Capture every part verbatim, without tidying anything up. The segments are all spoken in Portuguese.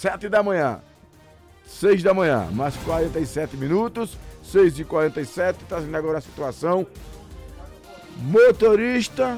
sete da manhã. seis da manhã, mais quarenta e sete minutos, seis e quarenta e sete, trazendo agora a situação. Motorista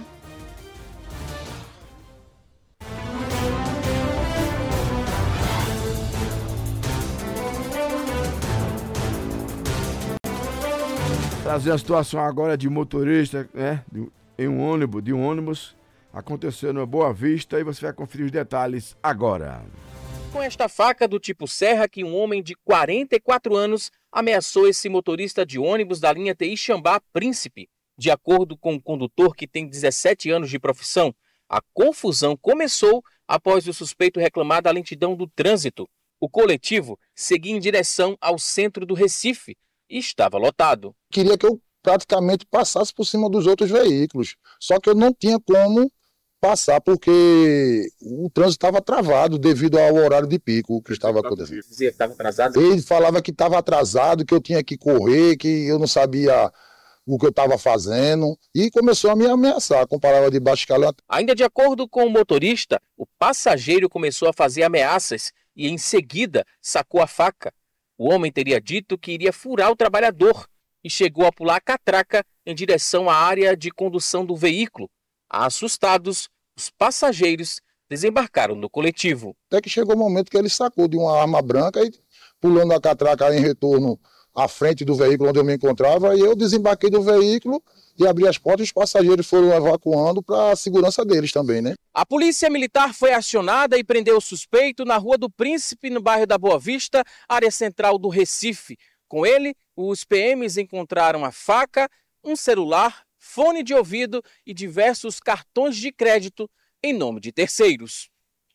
trazer a situação agora de motorista, né, de, em um ônibus, de um ônibus, aconteceu na Boa Vista e você vai conferir os detalhes agora. Com esta faca do tipo serra que um homem de quarenta e quatro anos ameaçou esse motorista de ônibus da linha T I Xambá Príncipe. De acordo com o condutor, que tem dezessete anos de profissão, a confusão começou após o suspeito reclamar da lentidão do trânsito. O coletivo seguia em direção ao centro do Recife e estava lotado. Queria que eu praticamente passasse por cima dos outros veículos, só que eu não tinha como passar porque o trânsito estava travado devido ao horário de pico que estava acontecendo. Dizia que estava atrasado? Ele falava que estava atrasado, que eu tinha que correr, que eu não sabia o que eu estava fazendo, e começou a me ameaçar com palavras de baixo calão. Ainda de acordo com o motorista, o passageiro começou a fazer ameaças e em seguida sacou a faca. O homem teria dito que iria furar o trabalhador e chegou a pular a catraca em direção à área de condução do veículo. Assustados, os passageiros desembarcaram no coletivo. Até que chegou o momento que ele sacou de uma arma branca e pulando a catraca em retorno à frente do veículo onde eu me encontrava, e eu desembarquei do veículo e abri as portas e os passageiros foram evacuando para a segurança deles também, né? A polícia militar foi acionada e prendeu o suspeito na Rua do Príncipe, no bairro da Boa Vista, área central do Recife. Com ele, os P Ms encontraram a faca, um celular, fone de ouvido e diversos cartões de crédito em nome de terceiros.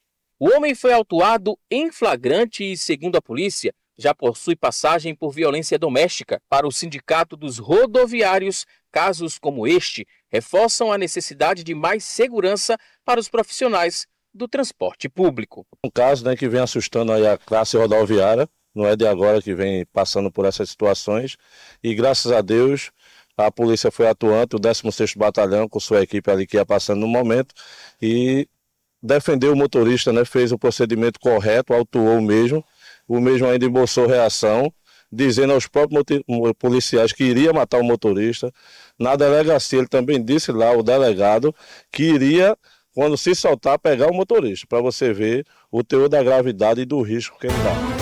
O homem foi autuado em flagrante e, segundo a polícia, já possui passagem por violência doméstica. Para o Sindicato dos Rodoviários, casos como este reforçam a necessidade de mais segurança para os profissionais do transporte público. Um caso, né, que vem assustando aí a classe rodoviária, não é de agora que vem passando por essas situações, e graças a Deus a polícia foi atuante, o décimo sexto Batalhão com sua equipe ali que ia passando no momento, e defendeu o motorista, né, fez o procedimento correto, autuou o mesmo. O mesmo ainda embolsou reação, dizendo aos próprios policiais que iria matar o motorista. Na delegacia ele também disse lá, o delegado, que iria, quando se soltar, pegar o motorista, para você ver o teor da gravidade e do risco que ele dá.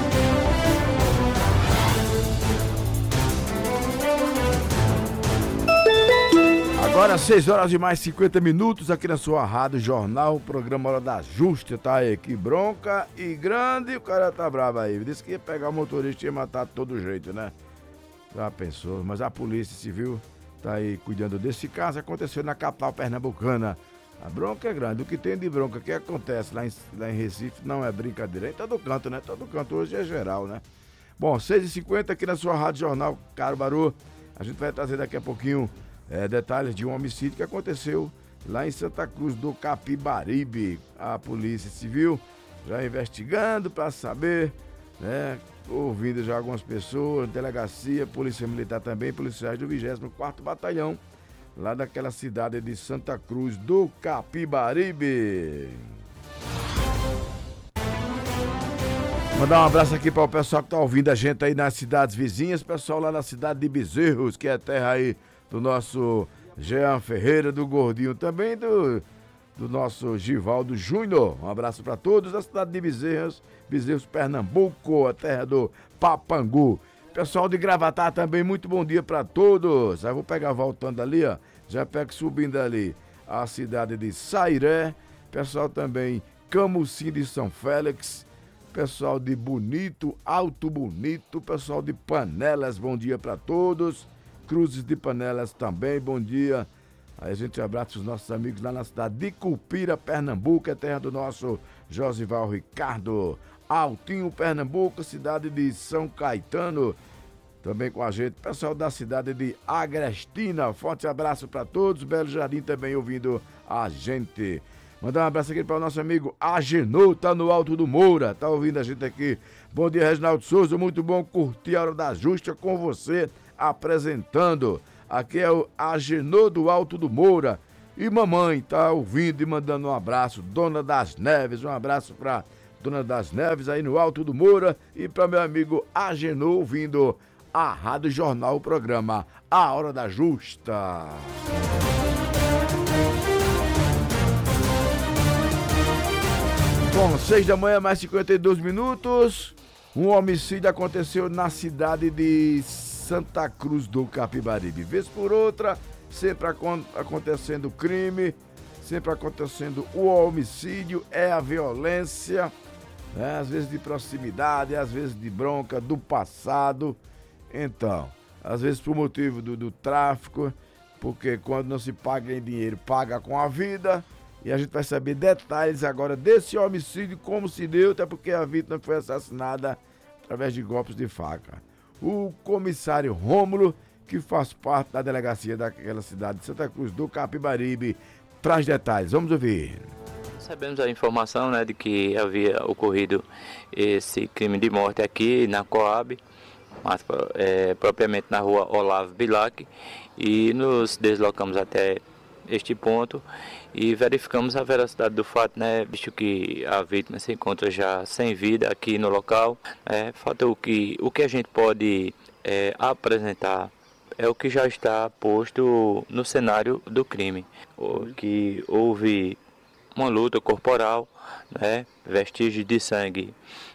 Agora seis horas e mais cinquenta minutos aqui na sua rádio Jornal, o programa Hora da Justa, tá aí, que bronca e grande, o cara tá bravo aí, disse que ia pegar o motorista e ia matar de todo jeito, né? Já pensou, mas a Polícia Civil tá aí cuidando desse caso, aconteceu na capital pernambucana. A bronca é grande, o que tem de bronca que acontece lá em, lá em Recife não é brincadeira, em todo canto, né? Todo canto hoje é geral, né? Bom, seis e cinquenta aqui na sua rádio Jornal Caruaru, a gente vai trazer daqui a pouquinho É, detalhes de um homicídio que aconteceu lá em Santa Cruz do Capibaribe. A Polícia Civil já investigando para saber, né, ouvindo já algumas pessoas, delegacia, Polícia Militar também, policiais do vigésimo quarto Batalhão, lá daquela cidade de Santa Cruz do Capibaribe. Mandar um abraço aqui para o pessoal que tá ouvindo a gente aí nas cidades vizinhas, pessoal lá na cidade de Bezerros, que é a terra aí do nosso Jean Ferreira, do Gordinho, também do, do nosso Givaldo Júnior. Um abraço para todos da cidade de Bezerros, Bezerros, Pernambuco, a terra do Papangu. Pessoal de Gravatar também, muito bom dia para todos. Aí vou pegar voltando ali, ó, já pego subindo ali a cidade de Sairé, pessoal também Camusim de São Félix, pessoal de Bonito, Alto Bonito, pessoal de Panelas, bom dia para todos. Cruzes de Panelas também, bom dia. Aí a gente abraça os nossos amigos lá na cidade de Cupira, Pernambuco, é terra do nosso Josival Ricardo. Altinho, Pernambuco, cidade de São Caetano, também com a gente. Pessoal da cidade de Agrestina, forte abraço para todos. Belo Jardim também ouvindo a gente. Mandar um abraço aqui para o nosso amigo Agenor, tá no Alto do Moura, tá ouvindo a gente aqui. Bom dia, Reginaldo Souza, muito bom curtir a Hora da Justa com você, apresentando. Aqui é o Agenor do Alto do Moura. E mamãe tá ouvindo e mandando um abraço. Dona das Neves, um abraço para Dona das Neves, aí no Alto do Moura, e para meu amigo Agenor, ouvindo a Rádio Jornal, o programa A Hora da Justa. Bom, seis da manhã, mais cinquenta e dois minutos. Um homicídio aconteceu na cidade de Santa Cruz do Capibaribe. Vez por outra, sempre acontecendo crime, sempre acontecendo o homicídio, é a violência, né? Às vezes de proximidade, às vezes de bronca, do passado. Então, às vezes por motivo do, do tráfico, porque quando não se paga em dinheiro, paga com a vida. E a gente vai saber detalhes agora desse homicídio, como se deu, até porque a vítima foi assassinada através de golpes de faca. O comissário Rômulo, que faz parte da delegacia daquela cidade de Santa Cruz do Capibaribe, traz detalhes. Vamos ouvir. Recebemos a informação, né, de que havia ocorrido esse crime de morte aqui na Coab, mas, é, propriamente na rua Olavo Bilac, e nos deslocamos até este ponto e verificamos a veracidade do fato, né, visto que a vítima se encontra já sem vida aqui no local. É, fato que o que a gente pode é, apresentar é o que já está posto no cenário do crime, que houve uma luta corporal, né, vestígios de sangue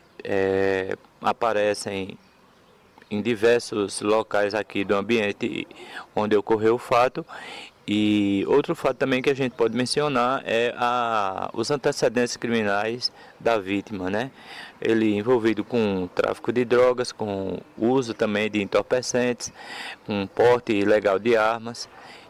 é, aparecem em diversos locais aqui do ambiente onde ocorreu o fato. E outro fato também que a gente pode mencionar é a, os antecedentes criminais da vítima, né? Ele envolvido com tráfico de drogas, com uso também de entorpecentes, com porte ilegal de armas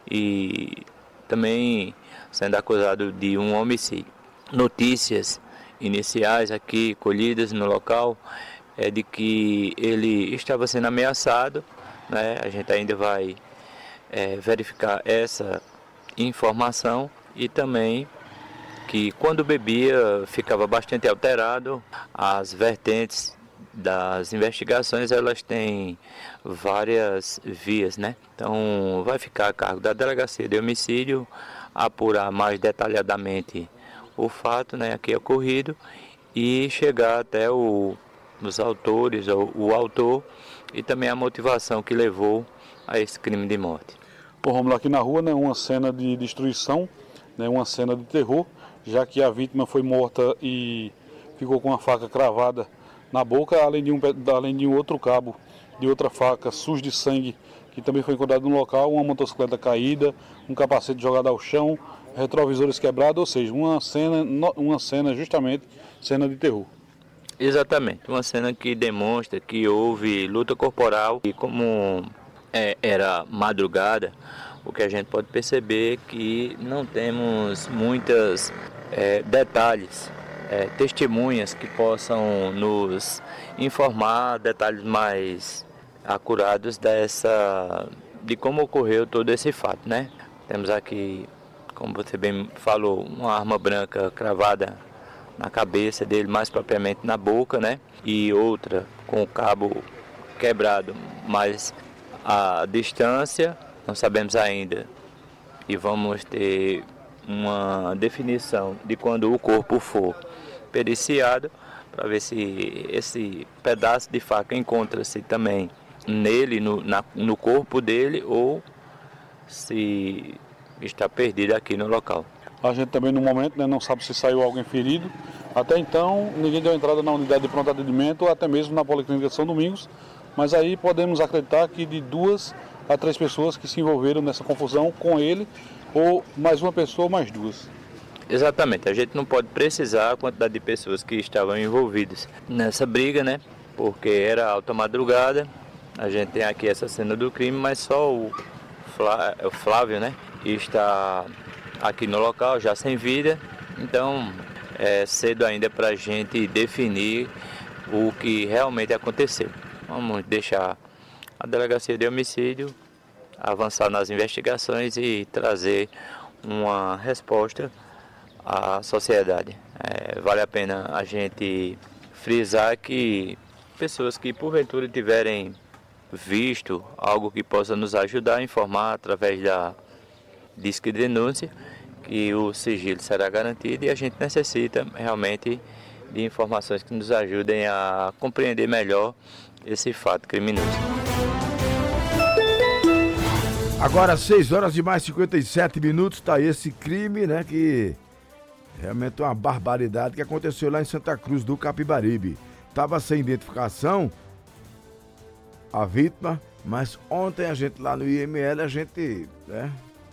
e também sendo acusado de um homicídio. Notícias iniciais aqui colhidas no local é de que ele estava sendo ameaçado, né? A gente ainda vai É, verificar essa informação, e também que quando bebia ficava bastante alterado. As vertentes das investigações, elas têm várias vias, né? Então vai ficar a cargo da delegacia de homicídio apurar mais detalhadamente o fato, né, aqui ocorrido, e chegar até o, os autores, ou o autor, e também a motivação que levou a esse crime de morte. Bom, Romulo, aqui na rua, né, uma cena de destruição, né, uma cena de terror, já que a vítima foi morta e ficou com uma faca cravada na boca, além de um, além de um outro cabo de outra faca sujo de sangue, que também foi encontrado no local, uma motocicleta caída, um capacete jogado ao chão, retrovisores quebrados, ou seja, uma cena, uma cena justamente, cena de terror. Exatamente, uma cena que demonstra que houve luta corporal, e como é, era madrugada, o que a gente pode perceber é que não temos muitos é, detalhes, é, testemunhas que possam nos informar detalhes mais acurados dessa, de como ocorreu todo esse fato, né? Temos aqui, como você bem falou, uma arma branca cravada na cabeça dele, mais propriamente na boca, né? E outra com o cabo quebrado, mas a distância não sabemos ainda, e vamos ter uma definição de quando o corpo for periciado, para ver se esse pedaço de faca encontra-se também nele, no, na, no corpo dele, ou se está perdido aqui no local. A gente também no momento, né, não sabe se saiu alguém ferido. Até então ninguém deu entrada na unidade de pronto atendimento, ou até mesmo na Policlínica São Domingos, mas aí podemos acreditar que de duas a três pessoas que se envolveram nessa confusão com ele, ou mais uma pessoa ou mais duas. Exatamente, a gente não pode precisar a quantidade de pessoas que estavam envolvidas nessa briga, né? Porque era alta madrugada. A gente tem aqui essa cena do crime, mas só o Flávio, né, está aqui no local já sem vida. Então é cedo ainda para a gente definir o que realmente aconteceu. Vamos deixar a delegacia de homicídio avançar nas investigações e trazer uma resposta à sociedade. É, vale a pena a gente frisar que pessoas que porventura tiverem visto algo que possa nos ajudar a informar através da Disque Denúncia, que o sigilo será garantido, e a gente necessita realmente de informações que nos ajudem a compreender melhor esse fato criminoso. Agora, seis horas e mais cinquenta e sete minutos, tá esse crime, né, que realmente é uma barbaridade que aconteceu lá em Santa Cruz do Capibaribe. Tava sem identificação a vítima, mas ontem a gente lá no I M L, a gente, né,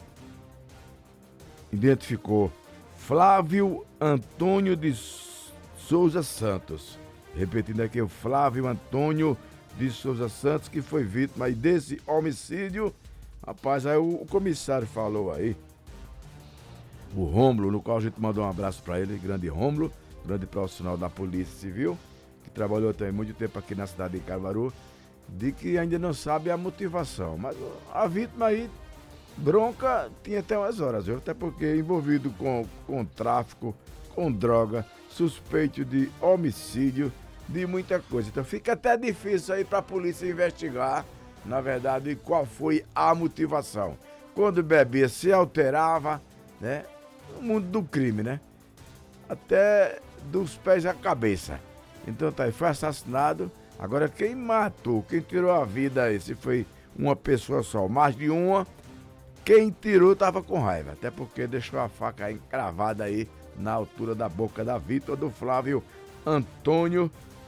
identificou Flávio Antônio de Souza Santos. Repetindo aqui, o Flávio Antônio de Souza Santos, que foi vítima aí desse homicídio. Rapaz, aí o, o comissário falou aí, o Rômulo, no qual a gente mandou um abraço para ele, grande Rômulo, grande profissional da Polícia Civil, que trabalhou também muito tempo aqui na cidade de Caruaru, de que ainda não sabe a motivação. Mas a vítima aí, bronca, tinha até umas horas, viu? Até porque envolvido com, com tráfico, com droga, suspeito de homicídio, de muita coisa. Então fica até difícil aí para a polícia investigar, na verdade, qual foi a motivação. Quando bebia, se alterava, né? No mundo do crime, né? Até dos pés à cabeça. Então tá aí, foi assassinado. Agora quem matou, quem tirou a vida aí, se foi uma pessoa só, mais de uma, quem tirou tava com raiva. Até porque deixou a faca encravada aí na altura da boca da vítima do Flávio Antônio,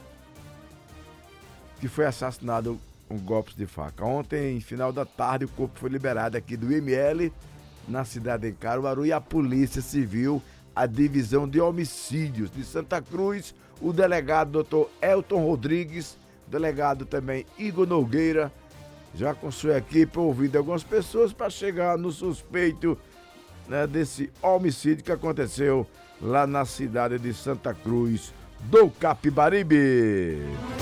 que foi assassinado com golpes de faca. Ontem, final da tarde, o corpo foi liberado aqui do I M L, na cidade de Caruaru, e a Polícia Civil, a Divisão de Homicídios de Santa Cruz, o delegado doutor Elton Rodrigues, delegado também Igor Nogueira, já com sua equipe ouvindo algumas pessoas para chegar no suspeito, né, desse homicídio que aconteceu lá na cidade de Santa Cruz do Capibaribe.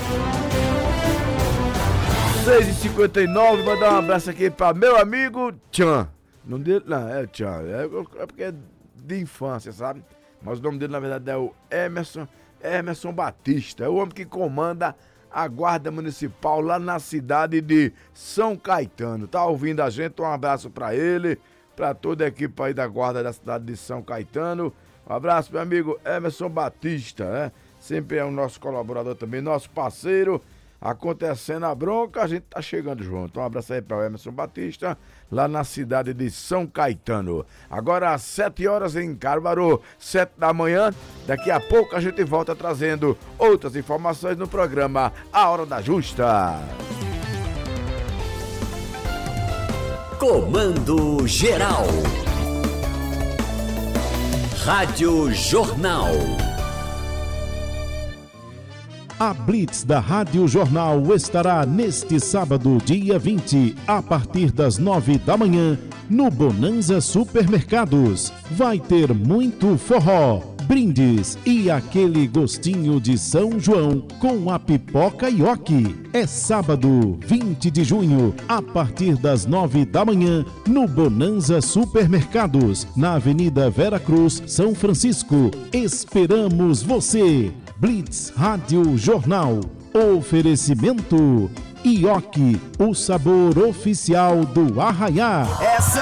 seis e cinquenta e nove, mandar um abraço aqui para meu amigo Tchan. O nome dele, não, é Tchan, é, é porque é de infância, sabe? Mas o nome dele, na verdade, é o Emerson, Emerson Batista. É o homem que comanda a Guarda Municipal lá na cidade de São Caetano. Tá ouvindo a gente? Um abraço para ele, para toda a equipe aí da Guarda da cidade de São Caetano. Um abraço, meu amigo Emerson Batista, né? Sempre é o nosso colaborador também, nosso parceiro. Acontecendo a bronca, a gente tá chegando junto. Um abraço aí para o Emerson Batista, lá na cidade de São Caetano. Agora às sete horas em Caruaru, sete da manhã. Daqui a pouco a gente volta trazendo outras informações no programa A Hora da Justa. Comando Geral. Rádio Jornal. A Blitz da Rádio Jornal estará neste sábado, dia vinte, a partir das nove da manhã, no Bonanza Supermercados. Vai ter muito forró, brindes e aquele gostinho de São João com a pipoca Ioki. É sábado, vinte de junho, a partir das nove da manhã, no Bonanza Supermercados, na Avenida Vera Cruz, São Francisco. Esperamos você! Blitz Rádio Jornal. Oferecimento Ioki, o sabor oficial do Arraiá. Essa